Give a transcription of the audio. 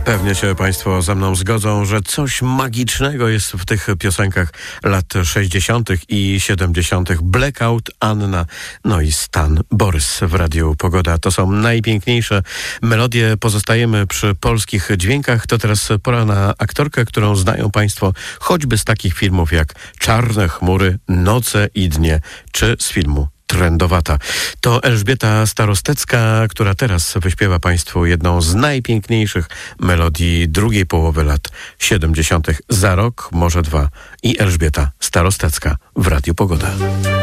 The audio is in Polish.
Pewnie się Państwo ze mną zgodzą, że coś magicznego jest w tych piosenkach lat 60. i 70. Blackout, Anna, no i Stan Borys w Radiu Pogoda. To są najpiękniejsze melodie. Pozostajemy przy polskich dźwiękach. To teraz pora na aktorkę, którą znają Państwo choćby z takich filmów jak Czarne chmury, Noce i dnie, czy z filmu Trędowata. To Elżbieta Starostecka, która teraz wyśpiewa Państwu jedną z najpiękniejszych melodii drugiej połowy lat 70. Za rok, może dwa. I Elżbieta Starostecka w Radiu Pogoda.